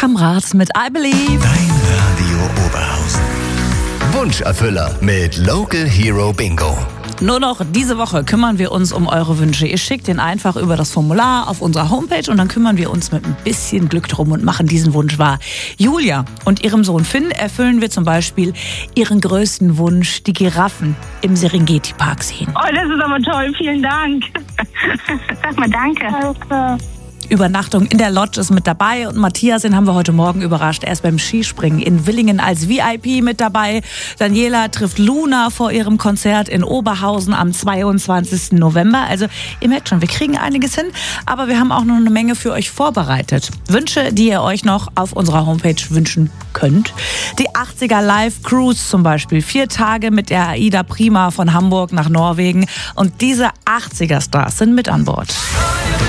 Kamrat mit I Believe. Dein Radio Oberhausen. Wunscherfüller mit Local Hero Bingo. Nur noch diese Woche kümmern wir uns um eure Wünsche. Ihr schickt den einfach über das Formular auf unserer Homepage und dann kümmern wir uns mit ein bisschen Glück drum und machen diesen Wunsch wahr. Julia und ihrem Sohn Finn erfüllen wir zum Beispiel ihren größten Wunsch, die Giraffen im Serengeti-Park sehen. Oh, das ist aber toll. Vielen Dank. Sag mal danke. Übernachtung in der Lodge ist mit dabei und Matthias, den haben wir heute Morgen überrascht. Er ist beim Skispringen in Willingen als VIP mit dabei. Daniela trifft Luna vor ihrem Konzert in Oberhausen am 22. November. Also ihr merkt schon, wir kriegen einiges hin, aber wir haben auch noch eine Menge für euch vorbereitet. Wünsche, die ihr euch noch auf unserer Homepage wünschen könnt. Die 80er Live Cruise zum Beispiel. 4 Tage mit der Aida Prima von Hamburg nach Norwegen. Und diese 80er Stars sind mit an Bord.